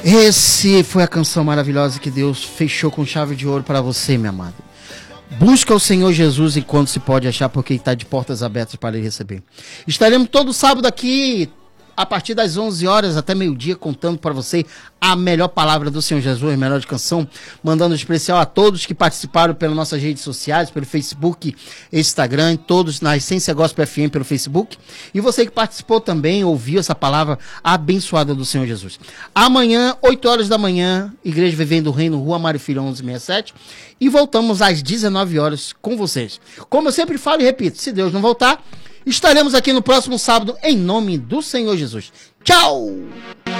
Esse foi a canção maravilhosa que Deus fechou com chave de ouro para você, meu amado. Busca o Senhor Jesus enquanto se pode achar, porque Ele está de portas abertas para Ele receber. Estaremos todo sábado aqui, a partir das 11 horas até meio-dia, contando para você a melhor palavra do Senhor Jesus, a melhor de canção, mandando um especial a todos que participaram pelas nossas redes sociais, pelo Facebook, Instagram, todos na Essência Gospel FM pelo Facebook, e você que participou também, ouviu essa palavra abençoada do Senhor Jesus. Amanhã, 8 horas da manhã, Igreja Vivendo o Reino, Rua Mário Filho 1167, e voltamos às 19 horas com vocês. Como eu sempre falo e repito, se Deus não voltar, estaremos aqui no próximo sábado, em nome do Senhor Jesus. Tchau!